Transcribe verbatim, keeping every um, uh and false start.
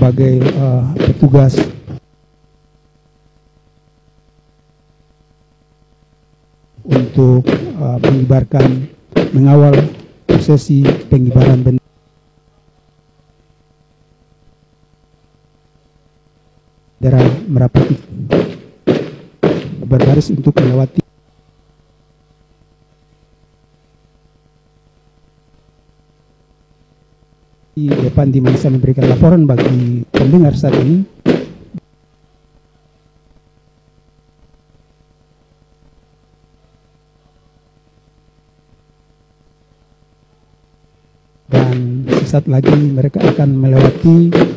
sebagai uh, petugas untuk uh, mengibarkan, mengawal prosesi pengibaran bendera merapati berbaris untuk melewati di depan di mana saya memberikan laporan bagi pendengar saat ini. Dan sesaat lagi mereka akan melewati